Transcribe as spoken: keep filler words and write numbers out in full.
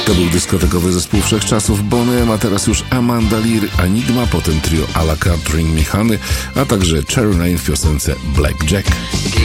To był dyskotekowy zespół wszechczasów Boney, a teraz już Amanda Lear, Enigma, potem trio a la carte Ring Me Honey, a także Cherry Lane w piosence Black Jack.